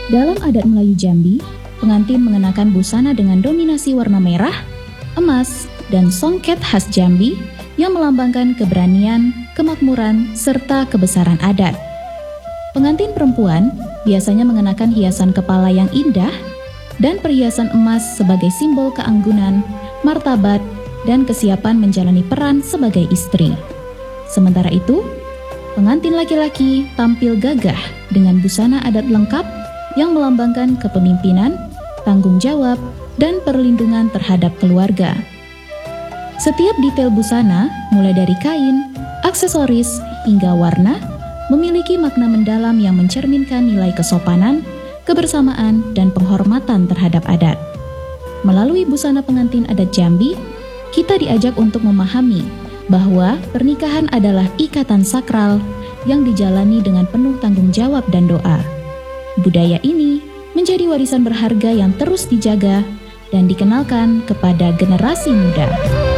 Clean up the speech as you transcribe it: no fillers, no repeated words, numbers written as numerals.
Dalam adat Melayu Jambi, pengantin mengenakan busana dengan dominasi warna merah, emas, dan songket khas Jambi yang melambangkan keberanian, kemakmuran, serta kebesaran adat. Pengantin perempuan biasanya mengenakan hiasan kepala yang indah dan perhiasan emas sebagai simbol keanggunan, martabat, dan kesiapan menjalani peran sebagai istri. Sementara itu, pengantin laki-laki tampil gagah dengan busana adat lengkap yang melambangkan kepemimpinan, tanggung jawab, dan perlindungan terhadap keluarga. Setiap detail busana, mulai dari kain, aksesoris, hingga warna, memiliki makna mendalam yang mencerminkan nilai kesopanan, kebersamaan, dan penghormatan terhadap adat. Melalui busana pengantin adat Jambi, kita diajak untuk memahami bahwa pernikahan adalah ikatan sakral yang dijalani dengan penuh tanggung jawab dan doa. Budaya ini menjadi warisan berharga yang terus dijaga dan dikenalkan kepada generasi muda.